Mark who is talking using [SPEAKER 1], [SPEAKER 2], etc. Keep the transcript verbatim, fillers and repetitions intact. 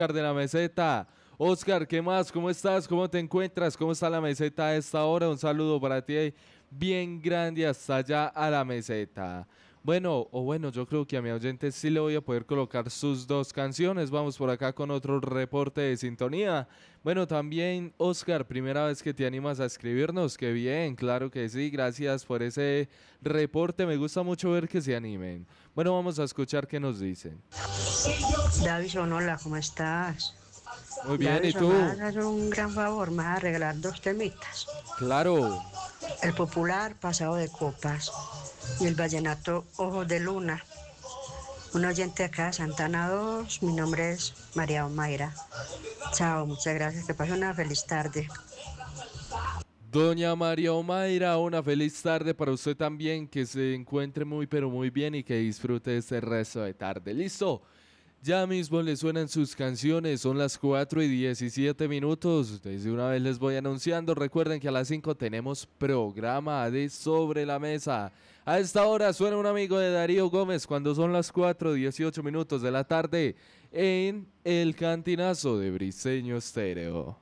[SPEAKER 1] Oscar de la meseta. Oscar, ¿qué más? ¿Cómo estás? ¿Cómo te encuentras? ¿Cómo está la meseta a esta hora? Un saludo para ti bien grande hasta allá a la meseta. Bueno, o bueno, yo creo que a mi oyente sí le voy a poder colocar sus dos canciones. Vamos por acá con otro reporte de sintonía. Bueno, también, Oscar, primera vez que te animas a escribirnos. Qué bien, claro que sí. Gracias por ese reporte. Me gusta mucho ver que se animen. Bueno, vamos a escuchar qué nos dicen.
[SPEAKER 2] Davison, hola, ¿cómo estás?
[SPEAKER 1] Muy bien, ¿y
[SPEAKER 2] Davison, me vas
[SPEAKER 1] tú?
[SPEAKER 2] a hacer un gran favor, me vas a regalar dos temitas.
[SPEAKER 1] Claro.
[SPEAKER 2] El popular Pasado de Copas y el vallenato Ojos de Luna. Un oyente acá de Santana dos, mi nombre es María Omaira. Chao, muchas gracias, que pase una feliz tarde.
[SPEAKER 1] Doña María Omaira, una feliz tarde para usted también, que se encuentre muy pero muy bien y que disfrute este resto de tarde. ¿Listo? Ya mismo le suenan sus canciones, son las cuatro y diecisiete minutos. Desde una vez les voy anunciando, recuerden que a las cinco tenemos programa de Sobre la Mesa. A esta hora suena un amigo de Darío Gómez cuando son las cuatro y dieciocho minutos de la tarde en El Cantinazo de Briseño Estéreo.